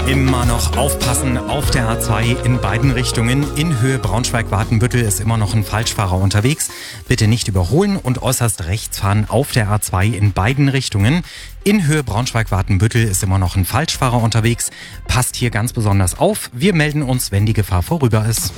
Immer noch aufpassen auf der A2 in beiden Richtungen. In Höhe Braunschweig-Watenbüttel ist immer noch ein Falschfahrer unterwegs. Bitte nicht überholen und äußerst rechts fahren auf der A2 in beiden Richtungen. In Höhe Braunschweig-Watenbüttel ist immer noch ein Falschfahrer unterwegs. Passt hier ganz besonders auf. Wir melden uns, wenn die Gefahr vorüber ist.